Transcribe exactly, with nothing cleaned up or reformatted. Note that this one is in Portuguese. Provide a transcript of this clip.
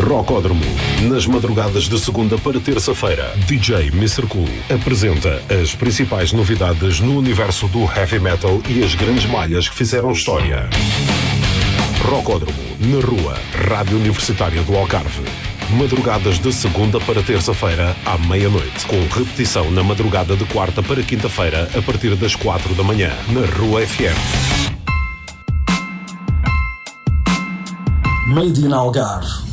Rocódromo. Nas madrugadas de segunda para terça-feira, D J mister Cool apresenta as principais novidades no universo do heavy metal e as grandes malhas que fizeram história. Rocódromo, na rua, Rádio Universitária do Algarve. Madrugadas de segunda para terça-feira, à meia-noite. Com repetição na madrugada de quarta para quinta-feira, a partir das quatro da manhã, na Rua F M. Made in Algarve.